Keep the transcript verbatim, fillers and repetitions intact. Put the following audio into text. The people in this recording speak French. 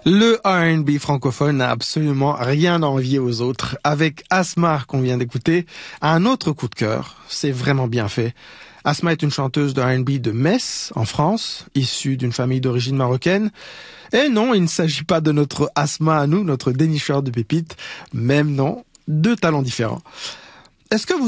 Le R and B francophone n'a absolument rien à envier aux autres. Avec Asma, qu'on vient d'écouter, un autre coup de cœur. C'est vraiment bien fait. Asma est une chanteuse de R and B de Metz, en France, issue d'une famille d'origine marocaine. Et non, il ne s'agit pas de notre Asma à nous, notre dénicheur de pépites. Même non, deux talents différents. Est-ce que vous